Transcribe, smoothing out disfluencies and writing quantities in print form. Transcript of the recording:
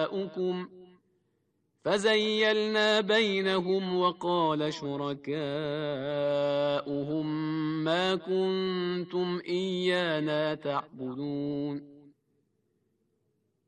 شركاؤكم فزيلنا بينهم وقال شركاؤهم ما كنتم إيانا تعبدون